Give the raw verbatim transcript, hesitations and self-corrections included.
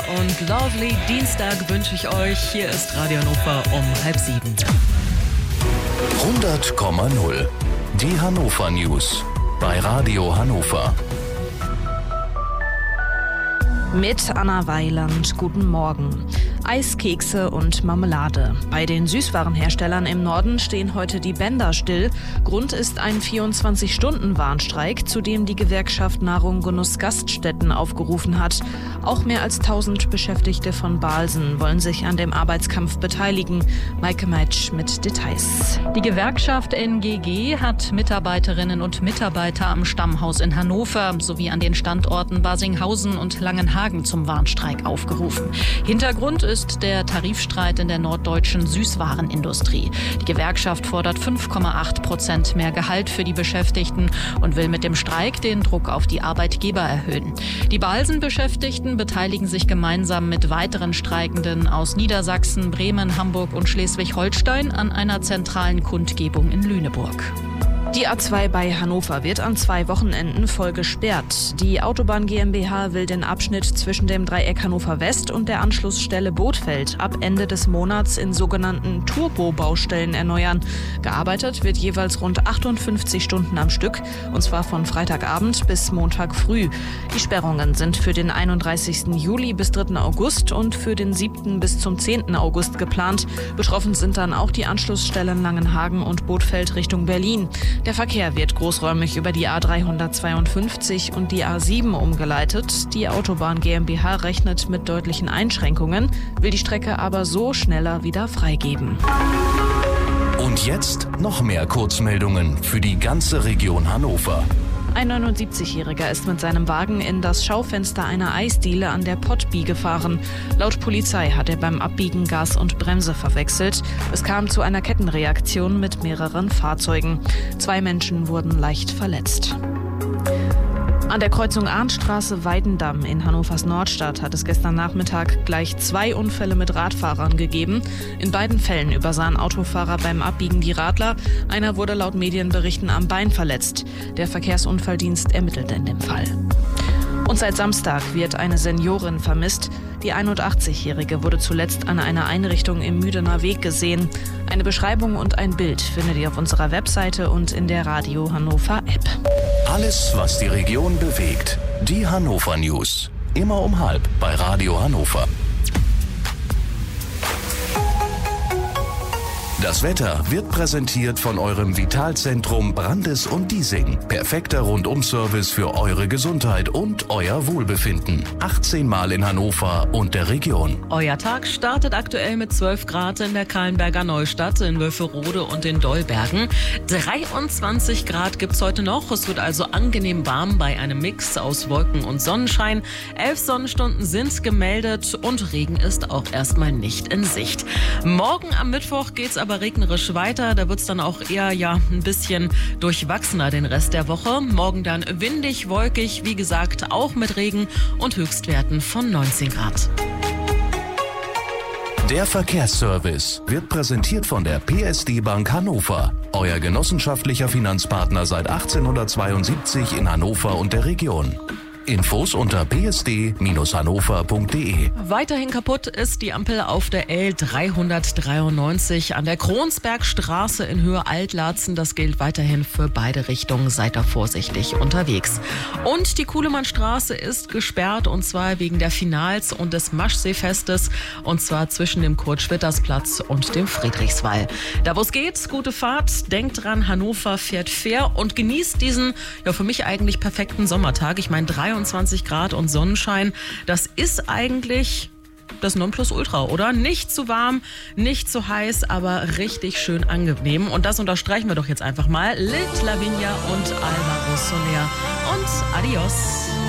und lovely Dienstag wünsche ich euch. Hier ist Radio Hannover um halb sieben. hundert Komma null. Die Hannover News bei Radio Hannover. Mit Anna Weiland, guten Morgen. Eiskekse und Marmelade. Bei den Süßwarenherstellern im Norden stehen heute die Bänder still. Grund ist ein vierundzwanzig-Stunden-Warnstreik, zu dem die Gewerkschaft Nahrung Genuss Gaststätten aufgerufen hat. Auch mehr als tausend Beschäftigte von Balsen wollen sich an dem Arbeitskampf beteiligen. Maike Meitsch mit Details. Die Gewerkschaft N G G hat Mitarbeiterinnen und Mitarbeiter am Stammhaus in Hannover sowie an den Standorten Barsinghausen und Langenhagen zum Warnstreik aufgerufen. Hintergrund ist der Tarifstreit in der norddeutschen Süßwarenindustrie. Die Gewerkschaft fordert fünf Komma acht Prozent mehr Gehalt für die Beschäftigten und will mit dem Streik den Druck auf die Arbeitgeber erhöhen. Die Balsen-Beschäftigten beteiligen sich gemeinsam mit weiteren Streikenden aus Niedersachsen, Bremen, Hamburg und Schleswig-Holstein an einer zentralen Kundgebung in Lüneburg. Die A zwei bei Hannover wird an zwei Wochenenden voll gesperrt. Die Autobahn GmbH will den Abschnitt zwischen dem Dreieck Hannover West und der Anschlussstelle Bothfeld ab Ende des Monats in sogenannten Turbo-Baustellen erneuern. Gearbeitet wird jeweils rund achtundfünfzig Stunden am Stück, und zwar von Freitagabend bis Montag früh. Die Sperrungen sind für den einunddreißigsten Juli bis dritten August und für den siebten bis zum zehnten August geplant. Betroffen sind dann auch die Anschlussstellen Langenhagen und Bothfeld Richtung Berlin. Der Verkehr wird großräumig über die A dreihundertzweiundfünfzig und die A sieben umgeleitet. Die Autobahn GmbH rechnet mit deutlichen Einschränkungen, will die Strecke aber so schneller wieder freigeben. Und jetzt noch mehr Kurzmeldungen für die ganze Region Hannover. Ein neunundsiebzigjähriger ist mit seinem Wagen in das Schaufenster einer Eisdiele an der Pottby gefahren. Laut Polizei hat er beim Abbiegen Gas und Bremse verwechselt. Es kam zu einer Kettenreaktion mit mehreren Fahrzeugen. Zwei Menschen wurden leicht verletzt. An der Kreuzung Arndtstraße-Weidendamm in Hannovers Nordstadt hat es gestern Nachmittag gleich zwei Unfälle mit Radfahrern gegeben. In beiden Fällen übersahen Autofahrer beim Abbiegen die Radler. Einer wurde laut Medienberichten am Bein verletzt. Der Verkehrsunfalldienst ermittelt in dem Fall. Und seit Samstag wird eine Seniorin vermisst. Die einundachtzigjährige wurde zuletzt an einer Einrichtung im Müdener Weg gesehen. Eine Beschreibung und ein Bild findet ihr auf unserer Webseite und in der Radio Hannover App. Alles, was die Region bewegt. Die Hannover News. Immer um halb bei Radio Hannover. Das Wetter wird präsentiert von eurem Vitalzentrum Brandes und Diesing. Perfekter Rundum-Service für eure Gesundheit und euer Wohlbefinden. achtzehn Mal in Hannover und der Region. Euer Tag startet aktuell mit zwölf Grad in der Kahlenberger Neustadt, in Wölferode und in Dolbergen. dreiundzwanzig Grad gibt's heute noch. Es wird also angenehm warm bei einem Mix aus Wolken und Sonnenschein. Elf Sonnenstunden sind gemeldet und Regen ist auch erstmal nicht in Sicht. Morgen am Mittwoch geht's aber regnerisch weiter. Da wird es dann auch eher ja ein bisschen durchwachsener den Rest der Woche. Morgen dann windig, wolkig, wie gesagt, auch mit Regen und Höchstwerten von neunzehn Grad. Der Verkehrsservice wird präsentiert von der P S D Bank Hannover. Euer genossenschaftlicher Finanzpartner seit achtzehnhundertzweiundsiebzig in Hannover und der Region. Infos unter p s d Bindestrich hannover punkt d e. Weiterhin kaputt ist die Ampel auf der L dreihundertdreiundneunzig an der Kronsbergstraße in Höhe Altlatzen. Das gilt weiterhin für beide Richtungen. Seid da vorsichtig unterwegs. Und die Kuhlemannstraße ist gesperrt, und zwar wegen der Finals und des Maschseefestes, und zwar zwischen dem Kurt-Schwitters-Platz und dem Friedrichswall. Da wo es geht, gute Fahrt. Denkt dran, Hannover fährt fair und genießt diesen, ja für mich eigentlich perfekten Sommertag. Ich meine, dreiundzwanzig Grad und Sonnenschein, das ist eigentlich das Nonplusultra, oder? Nicht zu warm, nicht zu heiß, aber richtig schön angenehm. Und das unterstreichen wir doch jetzt einfach mal. Lit Lavinia und Alvaro Soler. Und adios.